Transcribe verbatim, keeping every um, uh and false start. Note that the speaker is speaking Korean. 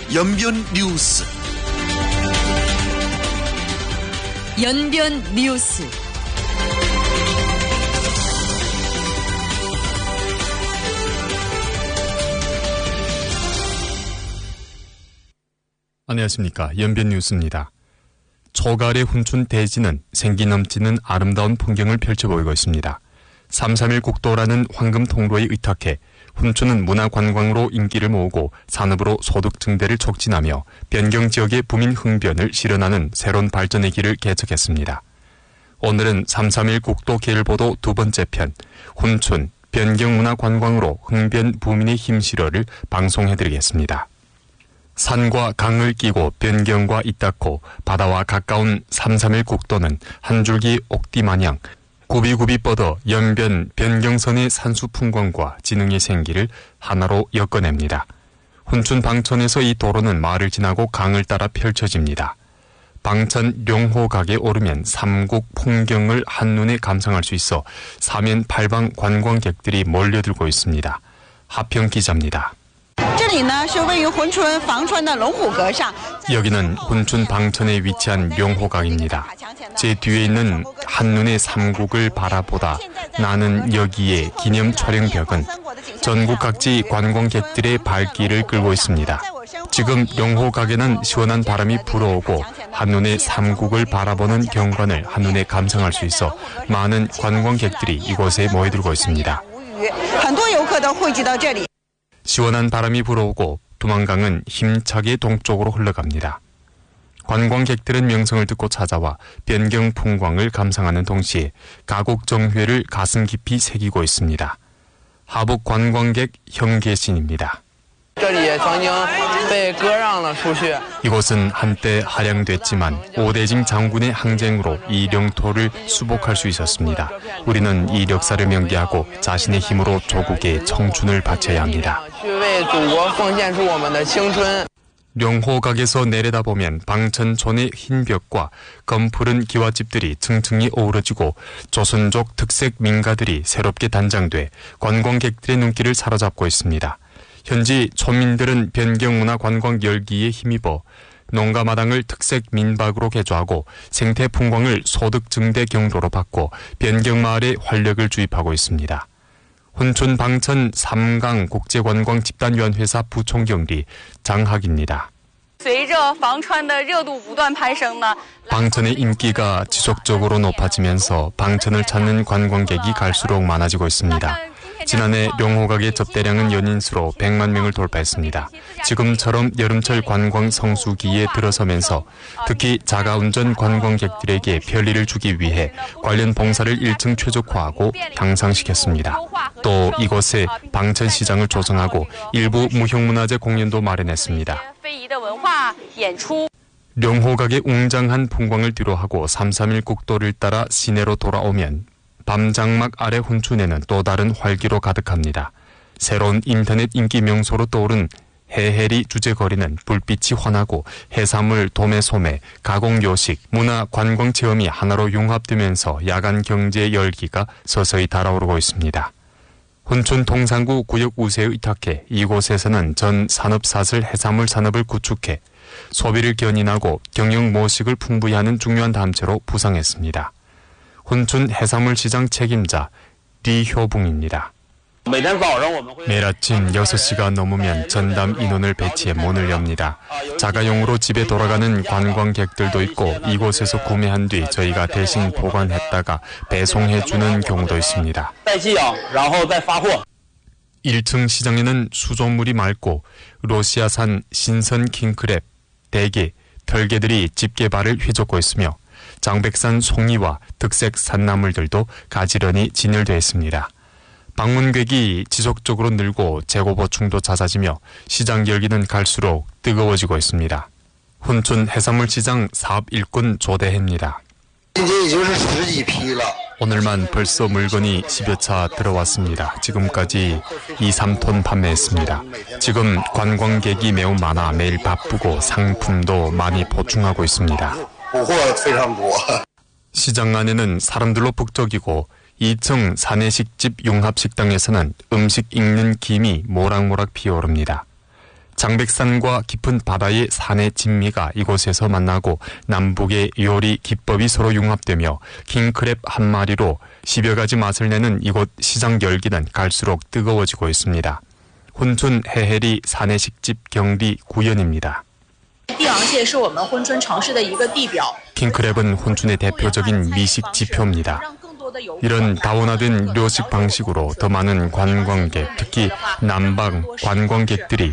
연변 뉴스. 연변 뉴스. 안녕하십니까. 연변 뉴스입니다. 초가을의 훈춘 대지는 생기 넘치는 아름다운 풍경을 펼쳐 보이고 있습니다. 삼삼일 국도라는 황금 통로에 의탁해 훈춘은 문화관광으로 인기를 모으고 산업으로 소득 증대를 촉진하며 변경 지역의 부민 흥변을 실현하는 새로운 발전의 길을 개척했습니다. 오늘은 삼삼일 국도 길보도 두 번째 편 훈춘 변경 문화관광으로 흥변 부민의 힘 실어를 방송해드리겠습니다. 산과 강을 끼고 변경과 잇닿고 바다와 가까운 삼삼일 국도는 한 줄기 옥띠 마냥 굽이굽이 뻗어 연변 변경선의 산수 풍광과 지능의 생기를 하나로 엮어냅니다. 훈춘 방천에서 이 도로는 마을을 지나고 강을 따라 펼쳐집니다. 방천 룡호각에 오르면 삼국 풍경을 한눈에 감상할 수 있어 사면 팔방 관광객들이 몰려들고 있습니다. 하평 기자입니다. 여기는 훈춘 방천에 위치한 룡호각입니다. 제 뒤에 있는 한눈에 삼국을 바라보다 나는 여기에 기념 촬영벽은 전국 각지 관광객들의 발길을 끌고 있습니다. 지금 룡호각에는 시원한 바람이 불어오고 한눈에 삼국을 바라보는 경관을 한눈에 감상할 수 있어 많은 관광객들이 이곳에 모여들고 있습니다. 시원한 바람이 불어오고 두만강은 힘차게 동쪽으로 흘러갑니다. 관광객들은 명성을 듣고 찾아와 변경 풍광을 감상하는 동시에 가곡 정회를 가슴 깊이 새기고 있습니다. 하북 관광객 형계신입니다. 이곳은 한때 할양됐지만 오대징 장군의 항쟁으로 이 영토를 수복할 수 있었습니다. 우리는 이 역사를 명기하고 자신의 힘으로 조국의 청춘을 바쳐야 합니다. 룡호각에서 내려다보면 방천촌의 흰 벽과 검푸른 기와집들이 층층이 어우러지고 조선족 특색 민가들이 새롭게 단장돼 관광객들의 눈길을 사로잡고 있습니다. 현지 촌민들은 변경문화 관광 열기에 힘입어 농가마당을 특색 민박으로 개조하고 생태 풍광을 소득 증대 경로로 바꿔 변경마을에 활력을 주입하고 있습니다. 훈춘 방천 삼강 국제관광 집단위원회사 부총경리 장학입니다. 방천의 인기가 지속적으로 높아지면서 방천을 찾는 관광객이 갈수록 많아지고 있습니다. 지난해 룡호각의 접대량은 연인수로 백만 명을 돌파했습니다. 지금처럼 여름철 관광 성수기에 들어서면서 특히 자가운전 관광객들에게 편리를 주기 위해 관련 봉사를 일 층 최적화하고 향상시켰습니다. 또 이곳에 방천시장을 조성하고 일부 무형문화재 공연도 마련했습니다. 룡호각의 웅장한 풍광을 뒤로하고 삼삼일 국도를 따라 시내로 돌아오면 밤장막 아래 훈춘에는 또 다른 활기로 가득합니다. 새로운 인터넷 인기 명소로 떠오른 해해리 주제거리는 불빛이 환하고 해산물, 도매소매, 가공요식, 문화, 관광체험이 하나로 융합되면서 야간 경제의 열기가 서서히 달아오르고 있습니다. 훈춘 동산구 구역 우세에 의탁해 이곳에서는 전 산업사슬 해산물 산업을 구축해 소비를 견인하고 경영 모식을 풍부히 하는 중요한 담체로 부상했습니다. 훈춘 해산물 시장 책임자 리효붕입니다. 매일 아침 여섯 시가 넘으면 전담 인원을 배치해 문을 엽니다. 자가용으로 집에 돌아가는 관광객들도 있고 이곳에서 구매한 뒤 저희가 대신 보관했다가 배송해주는 경우도 있습니다. 일 층 시장에는 수돗물이 맑고 러시아산 신선 킹크랩, 대게, 털개들이 집게발을 휘젓고 있으며 장백산 송이와 특색 산나물들도 가지런히 진열되어 있습니다. 방문객이 지속적으로 늘고 재고 보충도 잦아지며 시장 열기는 갈수록 뜨거워지고 있습니다. 훈춘 해산물 시장 사업 일꾼 조대혜입니다. 오늘만 벌써 물건이 십여 차 들어왔습니다. 지금까지 이, 삼 톤 판매했습니다. 지금 관광객이 매우 많아 매일 바쁘고 상품도 많이 보충하고 있습니다. 시장 안에는 사람들로 북적이고 이 층 사내식집 융합식당에서는 음식 익는 김이 모락모락 피어오릅니다. 장백산과 깊은 바다의 산의 진미가 이곳에서 만나고 남북의 요리 기법이 서로 융합되며 킹크랩 한 마리로 십여 가지 맛을 내는 이곳 시장 열기는 갈수록 뜨거워지고 있습니다. 혼촌 해해리 사내식집 경리 구연입니다. 킹크랩은 혼촌의 대표적인 미식 지표입니다. 이런 다원화된 료식 방식으로 더 많은 관광객, 특히 남방 관광객들이